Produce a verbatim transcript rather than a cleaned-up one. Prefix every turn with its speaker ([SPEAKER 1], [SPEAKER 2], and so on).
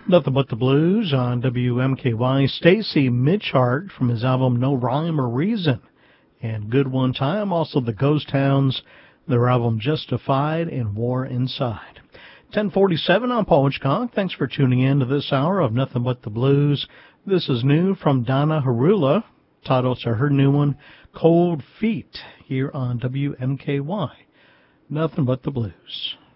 [SPEAKER 1] Nothing But the Blues on W M K Y. Stacy Mitchart from his album No Rhyme or Reason and Good One Time. Also the Ghost Towns, their album Justified and War Inside. ten forty-seven, I'm Paul Hitchcock. Thanks for tuning in to this hour of Nothing But the Blues. This is new from Donna Harula. Title to her new one, Cold Feet, here on W M K Y. Nothing But the Blues.